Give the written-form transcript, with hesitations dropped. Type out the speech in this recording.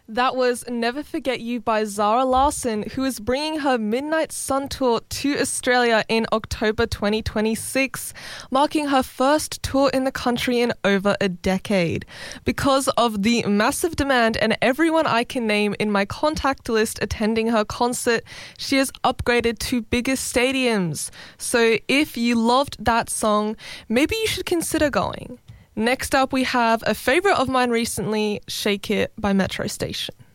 That was Never Forget You by Zara Larsson, who is bringing her Midnight Sun tour to Australia in October 2026, marking her first tour in the country in over a decade. Because of the massive demand and everyone I can name in my contact list attending her concert, she has upgraded to bigger stadiums. So if you loved that song, maybe you should consider going. Next up, we have a favourite of mine recently, Shake It by Metro Station.